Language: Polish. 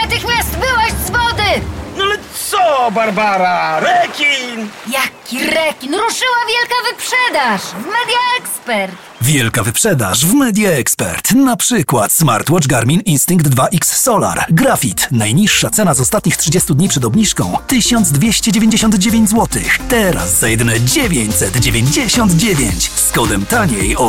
natychmiast wyłaź z wody! No ale co, Barbara? Rekin! Jaki rekin! Ruszyła wielka wyprzedaż w Media Expert! Wielka wyprzedaż w Media Expert. Na przykład smartwatch Garmin Instinct 2X Solar. Grafit. Najniższa cena z ostatnich 30 dni przed obniżką 1299 zł. Teraz za jedyne 999 z kodem taniej o